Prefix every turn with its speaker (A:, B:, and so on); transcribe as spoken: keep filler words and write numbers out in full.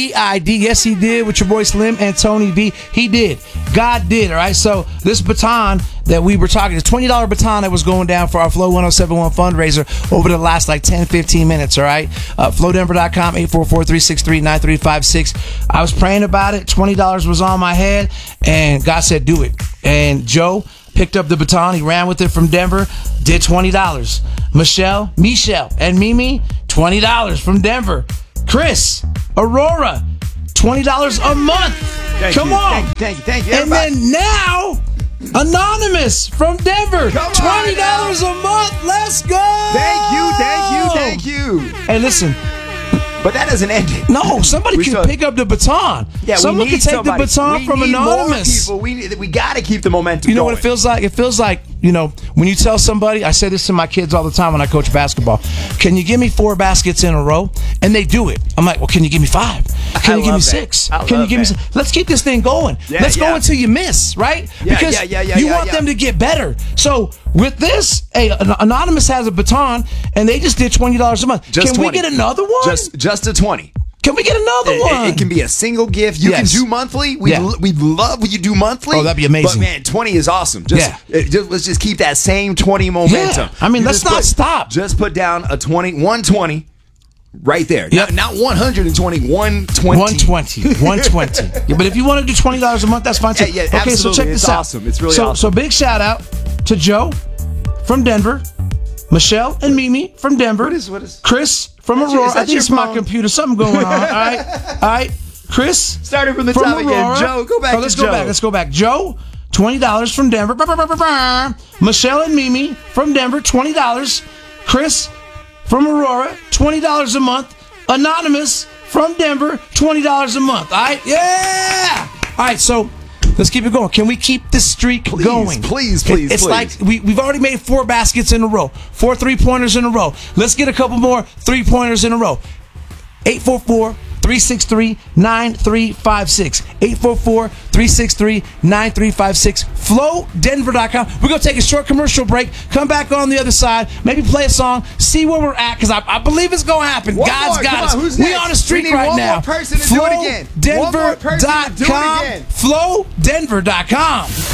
A: V I D. Yes, he did with your boy Slim and Tony V. He did. God did, all right? So this baton that we were talking, this twenty dollar baton that was going down for our Flow one oh seven one fundraiser over the last like ten, fifteen minutes, all right? Uh, flow denver dot com, eight four four, three six three, nine three five six. I was praying about it. twenty dollars was on my head, and God said, do it. And Joe picked up the baton. He ran with it from Denver, did twenty dollars. Michelle, Michelle, and Mimi, twenty dollars from Denver. Chris, Aurora, twenty dollars a month.
B: Thank
A: Come
B: you,
A: on.
B: Thank you, thank you, thank you.
A: And
B: everybody.
A: then now, Anonymous from Denver,
B: Come on
A: twenty dollars a month. Let's go.
B: Thank you, thank you, thank you.
A: Hey, listen.
B: But that doesn't end it.
A: No, somebody
B: We
A: can
B: still-
A: pick up the baton.
B: Yeah,
A: Someone
B: we
A: can
B: need
A: take
B: somebody.
A: the baton
B: we
A: from
B: need
A: Anonymous.
B: More people. We we got to keep the momentum.
A: You know
B: going.
A: what it feels like? It feels like, you know, when you tell somebody, I say this to my kids all the time when I coach basketball, can you give me four baskets in a row? And they do it. I'm like, well, can you give me five? Can
B: I
A: you give me
B: love that.
A: six?
B: I
A: Can you
B: love
A: give me
B: that.
A: six? Let's keep this thing going.
B: Yeah,
A: Let's
B: yeah.
A: go until you miss, right?
B: Yeah,
A: Because
B: yeah, yeah, yeah,
A: you
B: yeah,
A: want
B: yeah.
A: them to get better. So with this, hey, An- Anonymous has a baton, and they just did twenty dollars a month.
B: Just
A: Can
B: twenty.
A: we get another one?
B: Just just a twenty.
A: Can we get another
B: It,
A: one?
B: it- it can be a single gift. You
A: Yes.
B: can do monthly. We
A: Yeah.
B: we love when you do monthly.
A: Oh, that'd be amazing.
B: But man, twenty is awesome. Just,
A: Yeah.
B: it- just let's just keep that same twenty momentum.
A: Yeah. I mean,
B: You
A: let's
B: just
A: not
B: put-
A: stop.
B: Just put down a twenty, one twenty right there.
A: Yep.
B: Not, not one hundred twenty, one twenty.
A: one twenty. one twenty. Yeah, but if you want to do twenty dollars a month, that's fine too.
B: Yeah, yeah,
A: okay, so
B: absolutely.
A: check this
B: It's
A: out.
B: awesome. It's really
A: so,
B: awesome.
A: So big shout out to Joe from Denver, Michelle and Mimi from Denver.
B: What is- what is-
A: Chris from
B: Is that your-
A: Aurora.
B: is that
A: I think
B: your
A: it's my
B: phone?
A: computer. Something going on. All right. All right. Chris.
B: Starting from the
A: from
B: top again.
A: Aurora.
B: Joe, go back
A: Oh, let's
B: to
A: go
B: Joe.
A: back. Let's go back. Joe, twenty dollars from Denver. Bah, bah, bah, bah, bah. Michelle and Mimi from Denver, twenty dollars. Chris from Aurora, twenty dollars a month. Anonymous from Denver, twenty dollars a month. All right? Yeah! All right, so let's keep it going. Can we keep this streak
B: Please,
A: going?
B: please, please,
A: It's
B: please.
A: like we, we've already made four baskets in a row, four three-pointers in a row. Let's get a couple more three-pointers in a row. eight four four, three six three, nine three five six. eight four four, three six three, nine three five six. flow denver dot com. We're going to take a short commercial break, come back on the other side, maybe play a song, see where we're at, because I, I believe it's going to happen.
B: One
A: God's
B: more,
A: got
B: come
A: us.
B: on, who's
A: We
B: next?
A: on a streak
B: We need
A: right
B: one
A: now.
B: more person to do it again.
A: flow
B: One more
A: denver
B: person to
A: dot
B: do it
A: com.
B: again.
A: flow denver dot com.